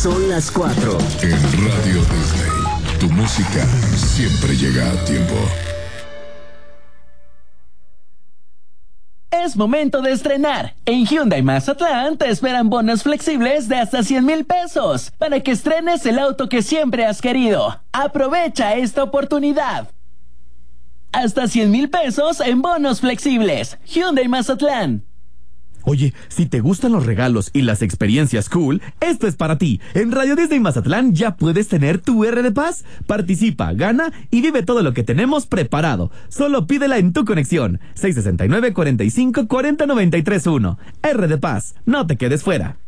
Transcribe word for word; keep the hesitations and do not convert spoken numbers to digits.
Son las cuatro. En Radio Disney, tu música siempre llega a tiempo. Es momento de estrenar. En Hyundai Mazatlán te esperan bonos flexibles de hasta cien mil pesos para que estrenes el auto que siempre has querido. Aprovecha esta oportunidad. Hasta cien mil pesos en bonos flexibles. Hyundai Mazatlán. Oye, si te gustan los regalos y las experiencias cool, esto es para ti. En Radio Disney Mazatlán ya puedes tener tu R de Paz. Participa, gana y vive todo lo que tenemos preparado. Solo pídela en tu conexión. seis sesenta y nueve, cuarenta y cinco, cuarenta, noventa y tres uno. R de Paz, no te quedes fuera.